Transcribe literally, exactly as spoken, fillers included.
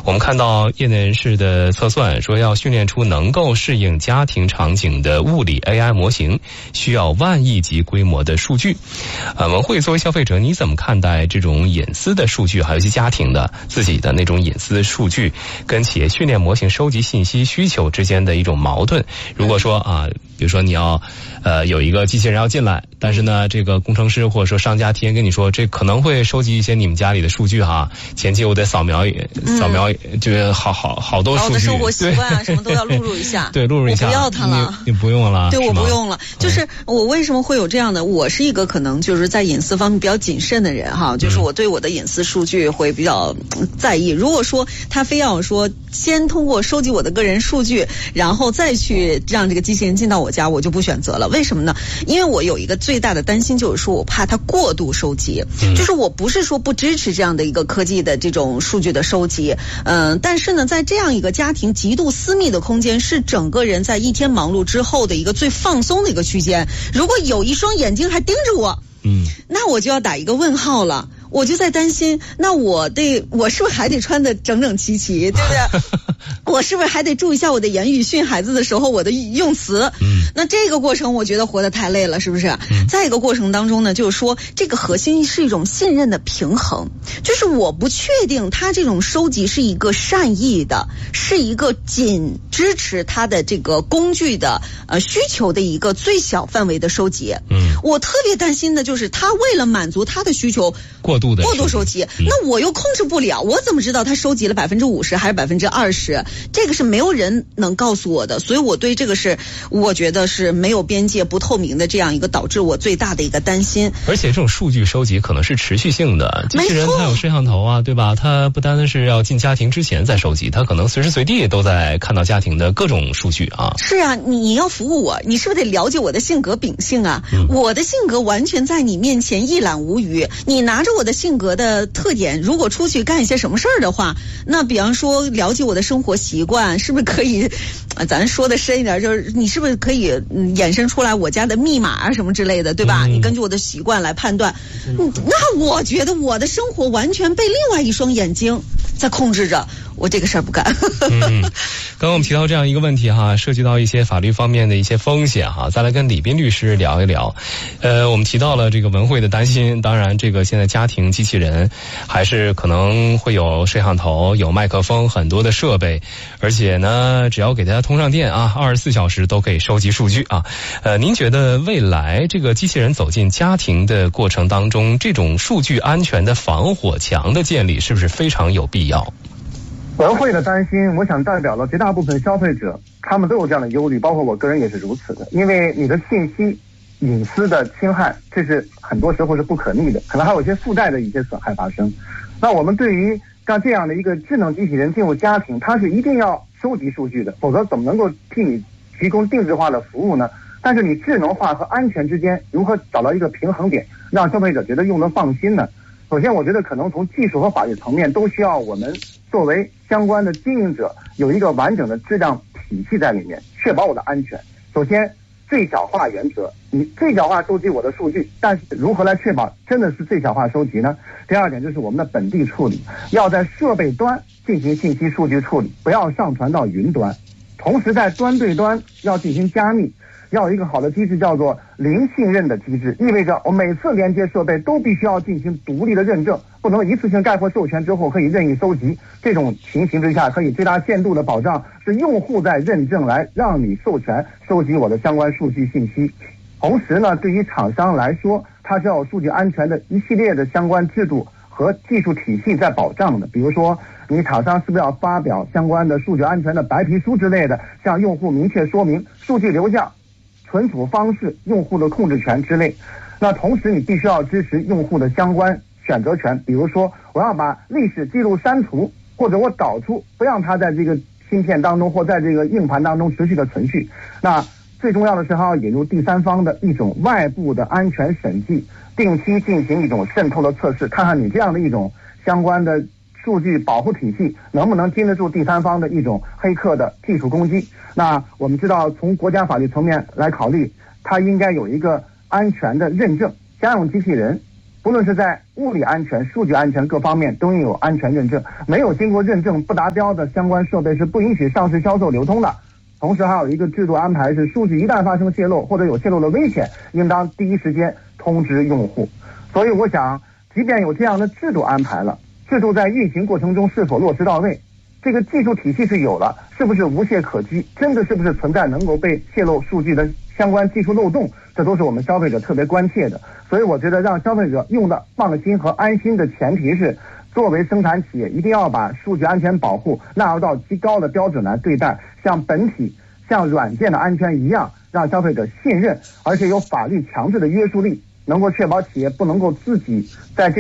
我们看到业内人士的测算说，要训练出能够适应家庭场景的物理 A I 模型，需要万亿级规模的数据。呃，文慧作为消费者，你怎么看待这种隐私的数据，还有一些家庭的自己的那种隐私数据跟企业训练模型收集信息需求之间的一种矛盾？如果说啊，比如说你要呃有一个机器人要进来，但是呢，这个工程师或者说商家提前跟你说，这可能会收集一些你们家里的数据哈，前期我得扫描扫描，就好好好多数据， 我的生活习惯啊，什么都要录入一下。 对，录入一下。 我不要它了， 你你不用了。 对，我不用了。就是我为什么会有这样的？我是一个可能就是在隐私方面比较谨慎的人哈，就是我对我的隐私数据会比较在意。如果说他非要说先通过收集我的个人数据，然后再去让这个机器人进到我家，我就不选择了。为什么呢？因为我有一个最大的担心，就是说我怕它过度收集。嗯、就是我不是说不支持这样的一个科技的这种数据的收集，嗯、呃，但是呢，在这样一个家庭极度私密的空间，是整个人在一天忙碌之后的一个最放松的一个区间。如果有一双眼睛还盯着我，嗯，那我就要打一个问号了。我就在担心，那我得我是不是还得穿得整整齐齐，对不对？我是不是还得注意一下我的言语，训孩子的时候我的用词？嗯，那这个过程我觉得活得太累了，是不是？嗯、再一个过程当中呢，就是说这个核心是一种信任的平衡，就是我不确定他这种收集是一个善意的，是一个仅支持他的这个工具的呃需求的一个最小范围的收集。嗯，我特别担心的就是他为了满足他的需求过度的过度收集，嗯、那我又控制不了，我怎么知道他收集了百分之五十还是百分之二十？这个是没有人能告诉我的，所以我对这个是我觉得是没有边界、不透明的这样一个导致我最大的一个担心。 而且这种数据收集可能是持续性的，机器人它有摄像头啊，对吧？它不单单是要进家庭之前再收集，它可能随时随地都在看到家庭的各种数据啊。 是啊，你要服务我，你是不是得了解我的性格秉性啊？嗯、我的性格完全在你面前一览无余，你拿着我的性格的特点，如果出去干一些什么事儿的话，那比方说了解我的生活习惯，是不是可以，呃，咱说的深一点，就是你是不是可以、嗯、衍生出来我家的密码啊什么之类的，对吧？嗯、你根据我的习惯来判断，嗯、那我觉得我的生活完全被另外一双眼睛在控制着。我这个事儿不干。 嗯，刚刚我们提到这样一个问题哈，涉及到一些法律方面的一些风险哈，再来跟李斌律师聊一聊。呃，我们提到了这个文慧的担心，当然这个现在家庭机器人还是可能会有摄像头、有麦克风、很多的设备，而且呢，只要给它通上电啊，二十四小时都可以收集数据啊。呃，您觉得未来这个机器人走进家庭的过程当中，这种数据安全的防火墙的建立是不是非常有必要？ 文慧的担心，我想代表了绝大部分消费者，他们都有这样的忧虑，包括我个人也是如此的。因为你的信息隐私的侵害，这是很多时候是不可逆的，可能还有一些附带的一些损害发生。那我们对于像这样的一个智能机器人进入家庭，它是一定要收集数据的，否则怎么能够替你提供定制化的服务呢？但是你智能化和安全之间如何找到一个平衡点，让消费者觉得用得放心呢？首先我觉得可能从技术和法律层面都需要我们作为相关的经营者有一个完整的质量体系在里面，确保我的安全。首先最小化原则，你最小化收集我的数据，但是如何来确保真的是最小化收集呢？第二点就是我们的本地处理，要在设备端进行信息数据处理，不要上传到云端，同时在端对端要进行加密，要有一个好的机制，叫做零信任的机制，意味着我每次连接设备都必须要进行独立的认证，不能一次性概括授权之后可以任意收集。这种情形之下，可以最大限度的保障是用户在认证来让你授权收集我的相关数据信息。同时呢，对于厂商来说，它是要有数据安全的一系列的相关制度和技术体系在保障的。比如说你厂商是不是要发表相关的数据安全的白皮书之类的，向用户明确说明数据流向、存储方式、用户的控制权之类。那同时你必须要支持用户的相关选择权，比如说我要把历史记录删除，或者我导出，不让它在这个芯片当中或在这个硬盘当中持续的存续。那最重要的是还要引入第三方的一种外部的安全审计，定期进行一种渗透的测试，看看你这样的一种相关的数据保护体系能不能经得住第三方的一种黑客的技术攻击。那我们知道从国家法律层面来考虑，它应该有一个安全的认证，家用机器人不论是在物理安全、数据安全各方面都应有安全认证，没有经过认证不达标的相关设备是不允许上市销售流通的。同时还有一个制度安排是，数据一旦发生泄露或者有泄露的危险，应当第一时间通知用户。所以我想，即便有这样的制度安排了，制度在运行过程中是否落实到位，这个技术体系是有了，是不是无懈可击，真的是不是存在能够被泄露数据的相关技术漏洞，这都是我们消费者特别关切的。所以我觉得让消费者用的放心和安心的前提是，作为生产企业一定要把数据安全保护纳入到极高的标准来对待，像本体像软件的安全一样，让消费者信任，而且有法律强制的约束力，能够确保企业不能够自己在这